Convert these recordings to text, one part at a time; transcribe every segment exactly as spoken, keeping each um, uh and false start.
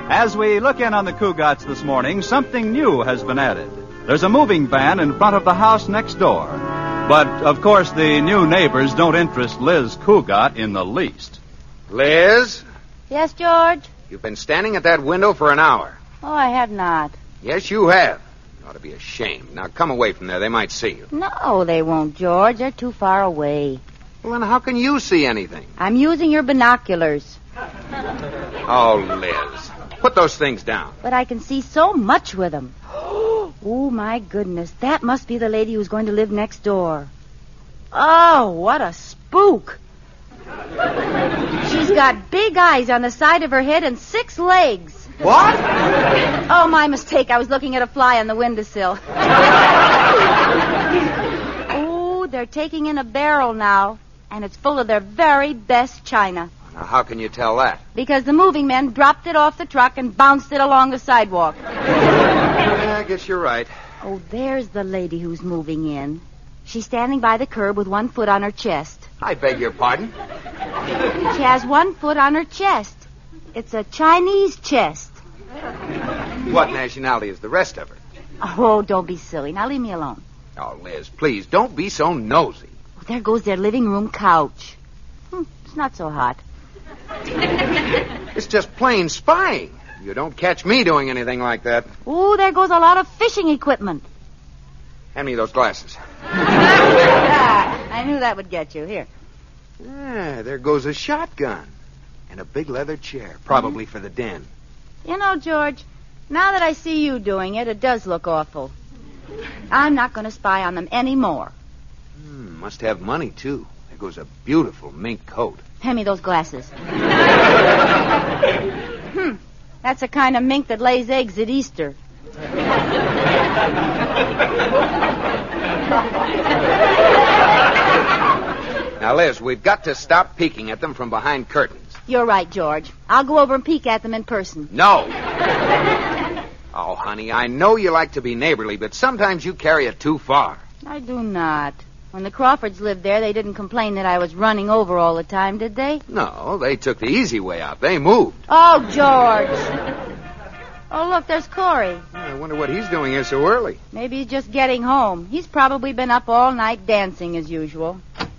As we look in on the Cougats this morning, something new has been added. There's a moving van in front of the house next door. But, of course, the new neighbors don't interest Liz Cougat in the least. Liz? Yes, George? You've been standing at that window for an hour. Oh, I have not. Yes, you have. You ought to be ashamed. Now, come away from there. They might see you. No, they won't, George. They're too far away. Well, then how can you see anything? I'm using your binoculars. Oh, Liz. Put those things down. But I can see so much with them. Oh, my goodness. That must be the lady who's going to live next door. Oh, what a spook. She's got big eyes on the side of her head and six legs. What? Oh, my mistake. I was looking at a fly on the windowsill. Oh, they're taking in a barrel now, and it's full of their very best china. Now, how can you tell that? Because the moving men dropped it off the truck and bounced it along the sidewalk. Yeah, I guess you're right. Oh, there's the lady who's moving in. She's standing by the curb with one foot on her chest. I beg your pardon? She has one foot on her chest. It's a Chinese chest. What nationality is the rest of her? Oh, don't be silly. Now leave me alone. Oh, Liz, please, don't be so nosy. Oh, there goes their living room couch. Hmm, it's not so hot. It's just plain spying. You don't catch me doing anything like that. Oh, there goes a lot of fishing equipment. Hand me those glasses. I knew that would get you. Here. Ah, there goes a shotgun. And a big leather chair, probably mm-hmm. for the den. You know, George, now that I see you doing it, it does look awful. I'm not going to spy on them anymore. Hmm, must have money, too. There goes a beautiful mink coat. Hand me those glasses. Hmm. That's the kind of mink that lays eggs at Easter. Now, Liz, we've got to stop peeking at them from behind curtains. You're right, George. I'll go over and peek at them in person. No. Oh, honey, I know you like to be neighborly, but sometimes you carry it too far. I do not. When the Crawfords lived there, they didn't complain that I was running over all the time, did they? No, they took the easy way out. They moved. Oh, George. Oh, look, there's Corey. I wonder what he's doing here so early. Maybe he's just getting home. He's probably been up all night dancing as usual.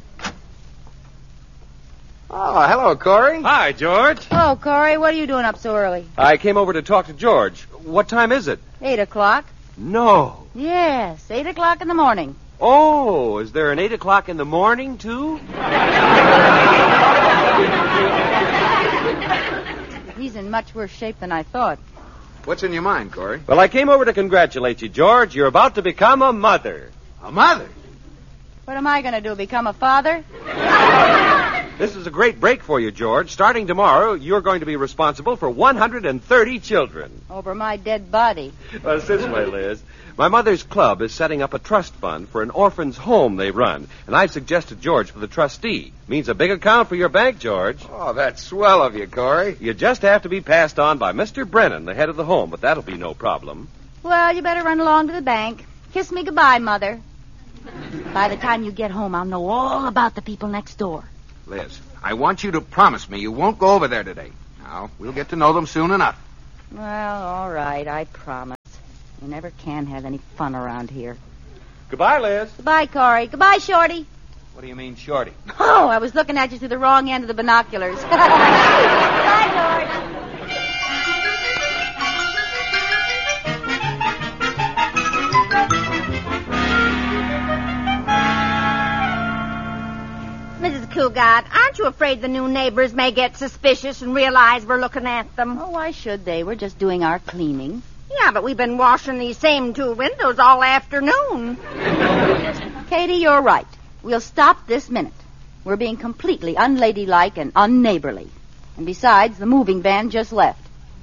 Oh, hello, Corey. Hi, George. Oh, Corey, what are you doing up so early? I came over to talk to George. What time is it? Eight o'clock. No. Yes, eight o'clock in the morning. Oh, is there an eight o'clock in the morning, too? He's in much worse shape than I thought. What's in your mind, Corey? Well, I came over to congratulate you, George. You're about to become a mother. A mother? What am I going to do, become a father? This is a great break for you, George. Starting tomorrow, you're going to be responsible for one hundred thirty children. Over my dead body. Well, it's this way, Liz. My mother's club is setting up a trust fund for an orphan's home they run, and I've suggested George for the trustee. Means a big account for your bank, George. Oh, that's swell of you, Corey. You just have to be passed on by Mister Brennan, the head of the home, but that'll be no problem. Well, you better run along to the bank. Kiss me goodbye, Mother. By the time you get home, I'll know all about the people next door. Liz, I want you to promise me you won't go over there today. Now, we'll get to know them soon enough. Well, all right, I promise. You never can have any fun around here. Goodbye, Liz. Goodbye, Corey. Goodbye, Shorty. What do you mean, Shorty? Oh, I was looking at you through the wrong end of the binoculars. Bye, George. Missus Cougat, aren't you afraid the new neighbors may get suspicious and realize we're looking at them? Oh, why should they? We're just doing our cleaning. Yeah, but we've been washing these same two windows all afternoon. Katie, you're right. We'll stop this minute. We're being completely unladylike and unneighborly. And besides, the moving van just left.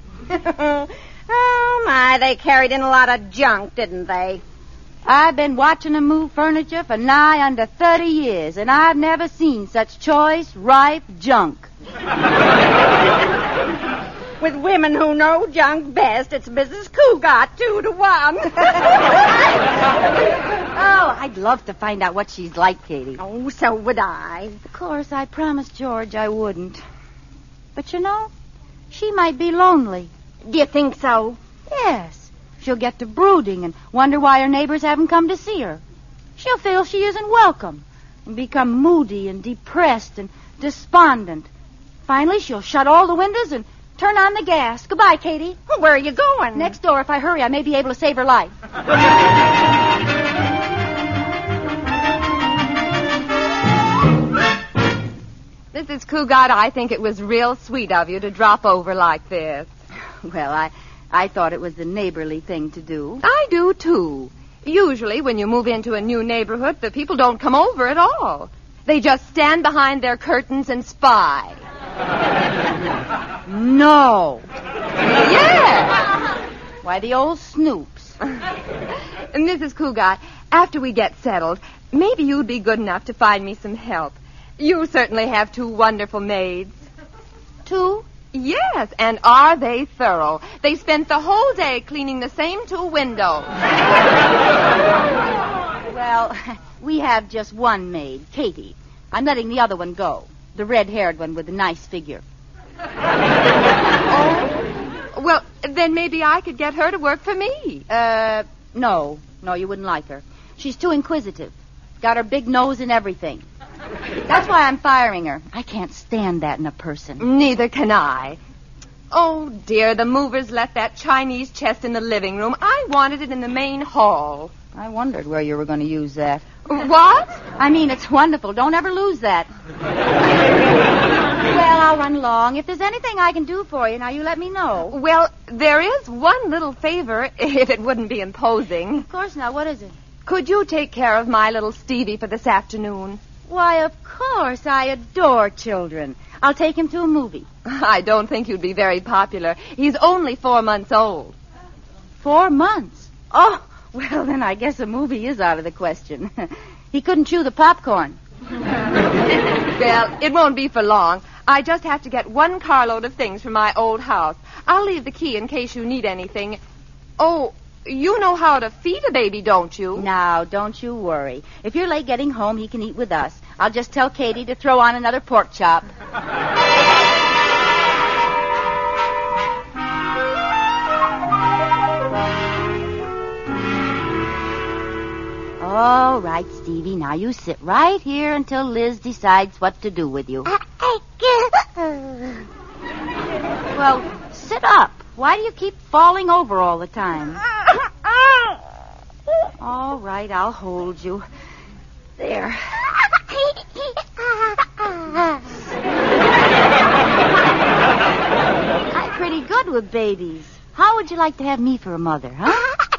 Oh, my, they carried in a lot of junk, didn't they? I've been watching them move furniture for nigh under thirty years, and I've never seen such choice, ripe junk. With women who know junk best, it's Missus Cougat, two to one. Oh, I'd love to find out what she's like, Katie. Oh, so would I. Of course, I promised George I wouldn't. But you know, she might be lonely. Do you think so? Yes. She'll get to brooding and wonder why her neighbors haven't come to see her. She'll feel she isn't welcome and become moody and depressed and despondent. Finally, she'll shut all the windows and turn on the gas. Goodbye, Katie. Well, where are you going? Next door. If I hurry, I may be able to save her life. Missus Cougat, I think it was real sweet of you to drop over like this. Well, I, I thought it was the neighborly thing to do. I do, too. Usually, when you move into a new neighborhood, the people don't come over at all. They just stand behind their curtains and spy. No. Yes. Why, the old snoops. Missus Cougat, after we get settled, maybe you'd be good enough to find me some help. You certainly have two wonderful maids. Two? Yes, and are they thorough? They spent the whole day cleaning the same two windows. Well, we have just one maid, Katie. I'm letting the other one go. The red-haired one with the nice figure. Oh? Well, then maybe I could get her to work for me. Uh, no. No, you wouldn't like her. She's too inquisitive. Got her big nose and everything. That's why I'm firing her. I can't stand that in a person. Neither can I. Oh, dear, the movers left that Chinese chest in the living room. I wanted it in the main hall. I wondered where you were going to use that. What? I mean, it's wonderful. Don't ever lose that. Well, I'll run along. If there's anything I can do for you, now you let me know. Well, there is one little favor, if it wouldn't be imposing. Of course not. What is it? Could you take care of my little Stevie for this afternoon? Why, of course. I adore children. I'll take him to a movie. I don't think you'd be very popular. He's only four months old. Four months? Oh, well, then I guess a movie is out of the question. He couldn't chew the popcorn. Well, it won't be for long. I just have to get one carload of things from my old house. I'll leave the key in case you need anything. Oh, you know how to feed a baby, don't you? Now, don't you worry. If you're late getting home, he can eat with us. I'll just tell Katie to throw on another pork chop. All right, Stevie. Now you sit right here until Liz decides what to do with you. Well, sit up. Why do you keep falling over all the time? All right, I'll hold you. There. I'm pretty good with babies. How would you like to have me for a mother, huh?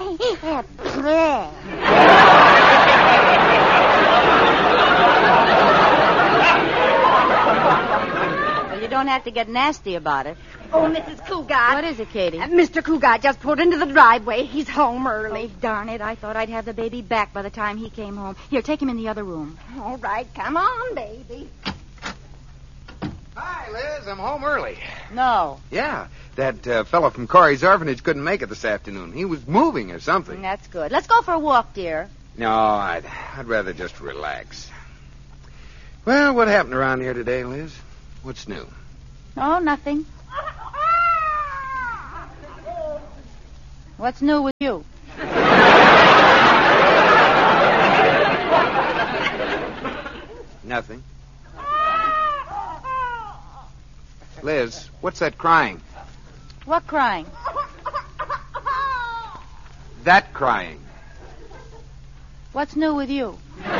Well, you don't have to get nasty about it. Oh, Missus Cougat. What is it, Katie? Uh, Mister Cougat just pulled into the driveway. He's home early. Oh, darn it. I thought I'd have the baby back by the time he came home. Here, take him in the other room. All right, come on, baby. Hi, Liz. I'm home early. No. Yeah, that uh, fellow from Corey's orphanage couldn't make it this afternoon. He was moving or something. That's good. Let's go for a walk, dear. No, I'd, I'd rather just relax. Well, what happened around here today, Liz? What's new? Oh, nothing. What's new with you? Nothing. Liz, what's that crying? What crying? That crying. What's new with you?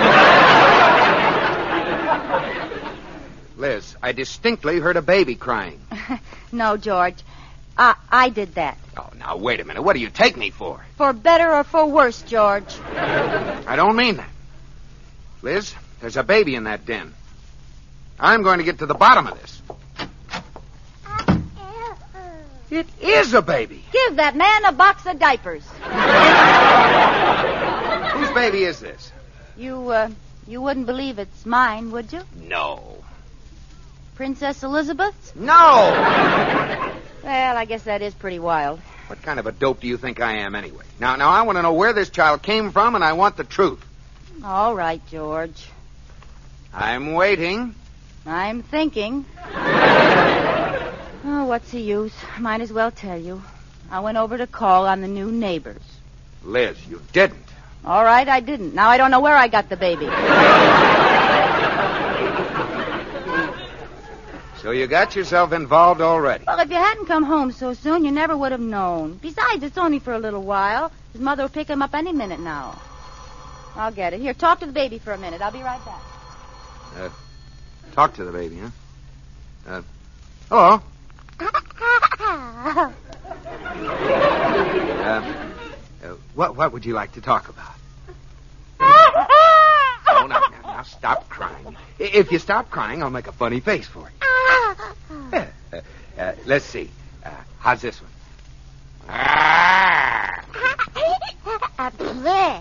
Liz, I distinctly heard a baby crying. No, George. I, I did that. Oh, now, wait a minute. What do you take me for? For better or for worse, George? I don't mean that. Liz, there's a baby in that den. I'm going to get to the bottom of this. It is a baby. Give that man a box of diapers. Whose baby is this? You, uh, you wouldn't believe it's mine, would you? No. Princess Elizabeth's? No! Well, I guess that is pretty wild. What kind of a dope do you think I am, anyway? Now, now, I want to know where this child came from, and I want the truth. All right, George. I'm waiting. I'm thinking. Oh, what's the use? Might as well tell you. I went over to call on the new neighbors. Liz, you didn't. All right, I didn't. Now I don't know where I got the baby. So you got yourself involved already. Well, if you hadn't come home so soon, you never would have known. Besides, it's only for a little while. His mother will pick him up any minute now. I'll get it. Here, talk to the baby for a minute. I'll be right back. Uh, talk to the baby, huh? Uh, hello. uh, uh, what what would you like to talk about? Oh, now, now, now, stop crying. I- If you stop crying, I'll make a funny face for you. Uh, uh, uh, let's see. Uh, how's this one? A play.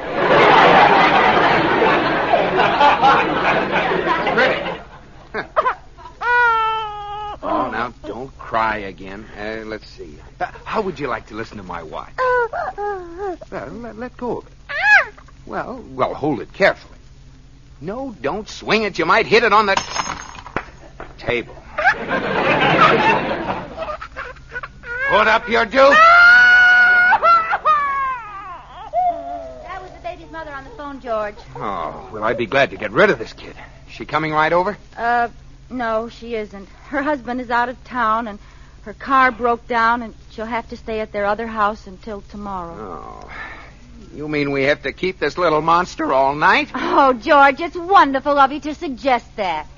Pretty. Oh, now, don't cry again. Uh, let's see. Uh, how would you like to listen to my wife? Well, let, let go of it. Well, well, hold it carefully. No, don't swing it. You might hit it on the table. Put up your dukes. That was the baby's mother on the phone, George. Oh, well, I'd be glad to get rid of this kid. Is she coming right over? Uh, no, she isn't. Her husband is out of town, and her car broke down, and she'll have to stay at their other house until tomorrow. Oh. You mean we have to keep this little monster all night? Oh, George, it's wonderful of you to suggest that.